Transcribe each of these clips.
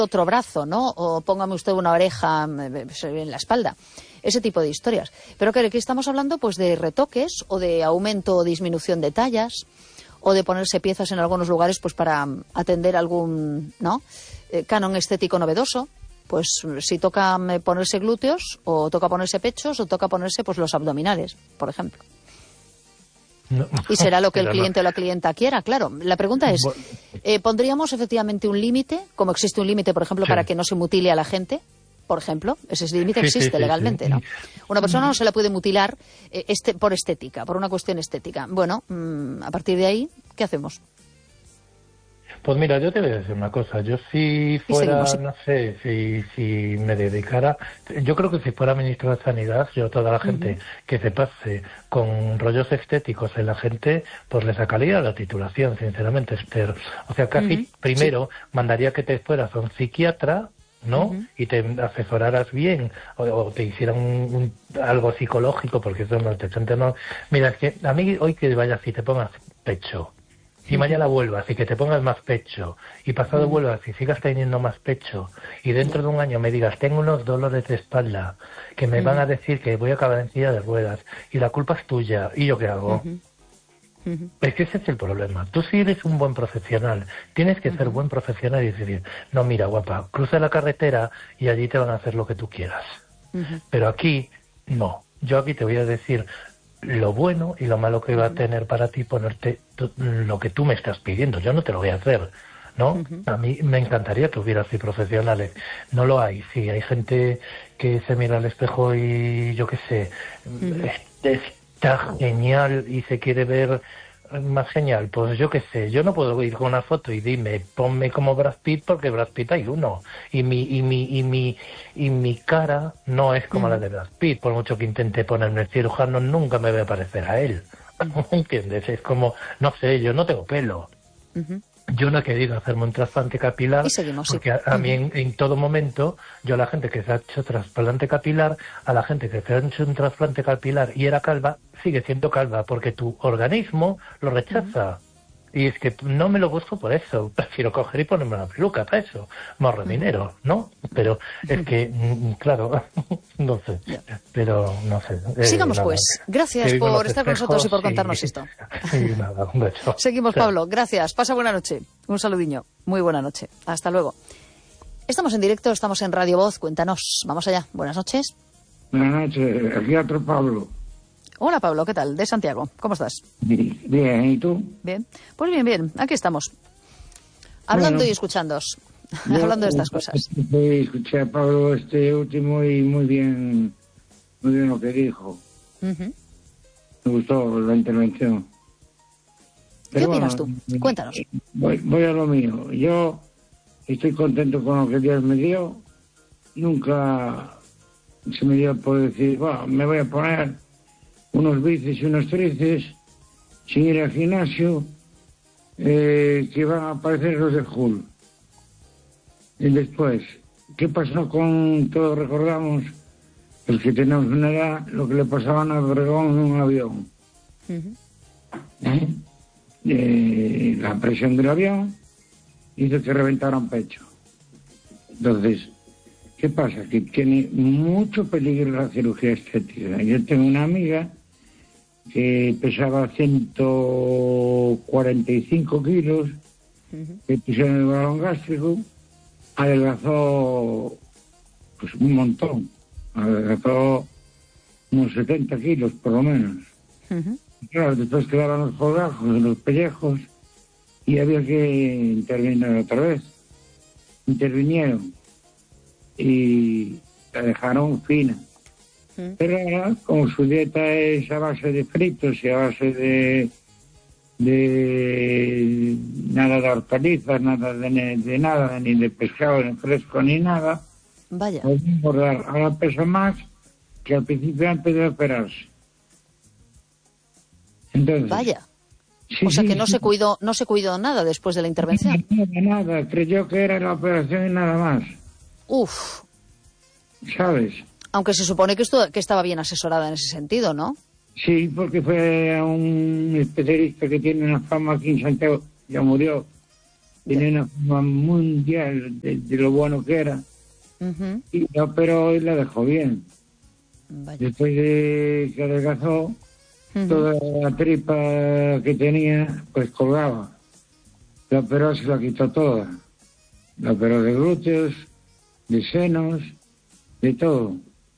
otro brazo, ¿no? O póngame usted una oreja en la espalda. Ese tipo de historias. Pero que aquí estamos hablando pues de retoques o de aumento o disminución de tallas o de ponerse piezas en algunos lugares pues para atender algún, ¿no? Canon estético novedoso. Pues si toca ponerse glúteos o toca ponerse pechos o toca ponerse pues los abdominales, por ejemplo. No, y será lo que el cliente o la clienta quiera, claro. La pregunta es, ¿pondríamos efectivamente un límite, como existe un límite, por ejemplo, para que no se mutile a la gente? Por ejemplo, ese límite existe legalmente, ¿no? Una persona no se la puede mutilar por estética, por una cuestión estética. Bueno, a partir de ahí, ¿qué hacemos? Pues mira, yo te voy a decir una cosa. Yo si fuera, no sé, si me dedicara... Yo creo que si fuera ministro de Sanidad, yo toda la gente que se pase con rollos estéticos en la gente, pues le sacaría la titulación, sinceramente, Esther. O sea, casi primero mandaría que te fueras a un psiquiatra, ¿no? Y te asesoraras bien, o te hicieran algo psicológico, porque eso no te sientes, no. Mira, es que a mí hoy que vayas y te pongas pecho, y mañana vuelvas y que te pongas más pecho, y pasado vuelvas y sigas teniendo más pecho, y dentro de un año me digas, tengo unos dolores de espalda, que me van a decir que voy a acabar en silla de ruedas, y la culpa es tuya, ¿y yo qué hago? Es que ese es el problema. Tú si eres un buen profesional, tienes que ser buen profesional y decir, no, mira, guapa, cruza la carretera y allí te van a hacer lo que tú quieras. Pero aquí, no. Yo aquí te voy a decir lo bueno y lo malo que va a tener para ti ponerte lo que tú me estás pidiendo. Yo no te lo voy a hacer, ¿no? A mí me encantaría que hubiera así profesionales. No lo hay. Sí, hay gente que se mira al espejo y yo qué sé, está genial y se quiere ver más genial. Pues yo qué sé, yo no puedo ir con una foto y dime, ponme como Brad Pitt, porque Brad Pitt hay uno. Y mi cara no es como la de Brad Pitt, por mucho que intente ponerme el cirujano, nunca me va a parecer a él. ¿Entiendes? Es como, no sé, yo no tengo pelo. Yo no he querido hacerme un trasplante capilar porque a mí en todo momento, yo a la gente que se ha hecho trasplante capilar, a la gente que se ha hecho un trasplante capilar y era calva, sigue siendo calva porque tu organismo lo rechaza. Y es que no me lo busco por eso, prefiero coger y ponerme una peluca para eso, me ahorro dinero, ¿no? Pero es que, claro, no sé, pero no sé. Sigamos nada, pues, gracias por estar con nosotros y por contarnos esto. Nada, un beso. Seguimos, Pablo, gracias, pasa buena noche, un saludiño, muy buena noche, hasta luego. Estamos en directo, estamos en Radio Voz, cuéntanos, vamos allá, buenas noches. Buenas noches, aquí otro Pablo. Hola Pablo, ¿qué tal? De Santiago, ¿cómo estás? Bien, ¿y tú? Bien, pues bien, aquí estamos. Hablando y escuchándoos, hablando de estas cosas. Escuché a Pablo este último y muy bien lo que dijo. Me gustó la intervención. ¿Qué opinas tú? Cuéntanos. Voy a lo mío. Yo estoy contento con lo que Dios me dio. Nunca se me dio por decir, bueno, me voy a poner unos bíceps y unos tríceps sin ir al gimnasio, que van a aparecer los de Hulk. Y después, ¿qué pasó con, todos recordamos, el que tenemos una edad, lo que le pasaba a Napoleón en un avión? La presión del avión hizo que reventaran pecho. Entonces, ¿qué pasa? Que tiene mucho peligro la cirugía estética. Yo tengo una amiga que pesaba 145 kilos, que pusieron el balón gástrico, adelgazó pues un montón, adelgazó unos 70 kilos por lo menos. Claro, después quedaban los colgajos en los pellejos y había que intervenir otra vez. Intervinieron y la dejaron fina. Pero ahora, como su dieta es a base de fritos y a base de nada de hortalizas, nada de nada, ni de pescado, ni fresco, ni nada, vaya, puede engordar. Ahora pesa más que al principio antes de operarse. Entonces, vaya. Sí, o sea que no se cuidó nada después de la intervención. Nada, creyó que era la operación y nada más. Uf. ¿Sabes? Aunque se supone que estaba bien asesorada en ese sentido, ¿no? Sí, porque fue a un especialista que tiene una fama aquí en Santiago, ya murió, Tenía una fama mundial de lo bueno que era. Uh-huh. Y la operó y la dejó bien. Vaya. Después de que adelgazó, Uh-huh. toda la tripa que tenía, pues colgaba. La operó, se la quitó toda. La operó de glúteos, de senos, de todo.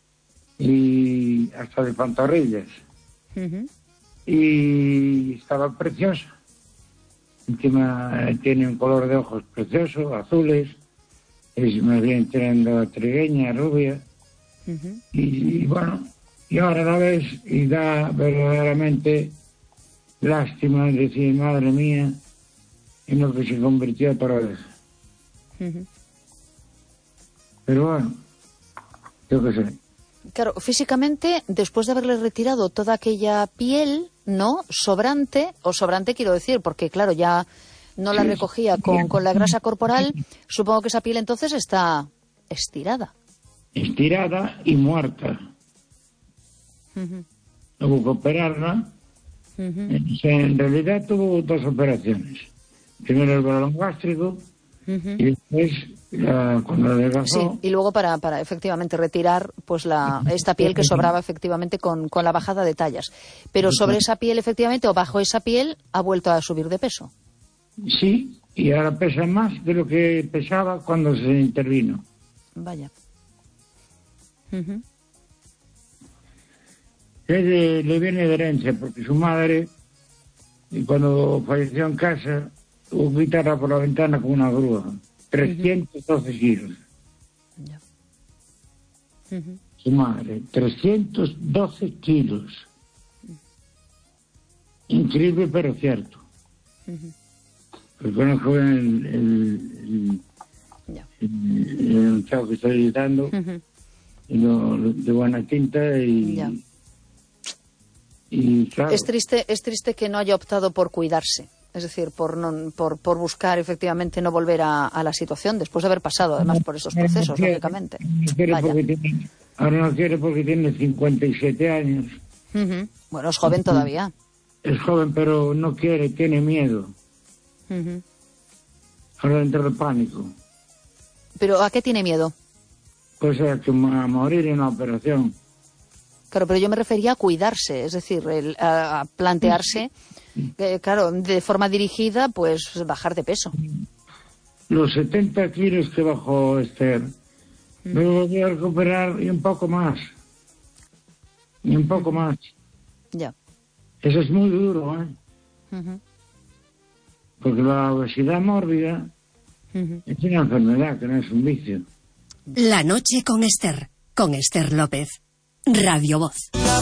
Y hasta de pantorrillas. Uh-huh. Y estaba preciosa. Encima tiene un color de ojos precioso, azules. Es más bien tirando trigueña, rubia. Uh-huh. Y bueno, y ahora la ves y da verdaderamente lástima decir, madre mía, en lo que se convirtió otra vez. Uh-huh. Pero bueno, yo qué sé. Claro, físicamente, después de haberle retirado toda aquella piel, ¿no? Sobrante quiero decir, porque claro, ya no la recogía con la grasa corporal, supongo que esa piel entonces está estirada. Estirada y muerta. Uh-huh. Hubo que operarla. Uh-huh. En realidad tuvo 2 operaciones. Primero el balón gástrico. Uh-huh. Y después, cuando adelgazó... Sí, y luego para efectivamente retirar pues esta piel que sobraba efectivamente con la bajada de tallas. Pero sobre esa piel efectivamente, o bajo esa piel, ha vuelto a subir de peso. Sí, y ahora pesa más de lo que pesaba cuando se intervino. Vaya. Uh-huh. Le viene de herencia, porque su madre, cuando falleció en casa, tuvo que quitarla por la ventana con una grúa. 312 kilos. Ya. Uh-huh. Su madre, 312 kilos. Increíble, pero cierto. Uh-huh. Porque conozco el chavo que estoy editando, Uh-huh. de buena tinta y... Ya. Y claro, Es triste que no haya optado por cuidarse, es decir, por buscar efectivamente no volver a la situación después de haber pasado además por esos procesos, lógicamente. Ahora no quiere porque tiene 57 años. Uh-huh. Bueno, es joven todavía. Es joven, pero no quiere, tiene miedo. Uh-huh. Ahora entra el pánico. ¿Pero a qué tiene miedo? Pues a morir en una operación. Claro, pero yo me refería a cuidarse, es decir, a plantearse, claro, de forma dirigida, pues bajar de peso. Los 70 kilos que bajó Esther, me volví a recuperar y un poco más. Y un poco más. Ya. Eso es muy duro, ¿eh? Uh-huh. Porque la obesidad mórbida es una enfermedad, que no es un vicio. La noche con Esther López. Radio Voz.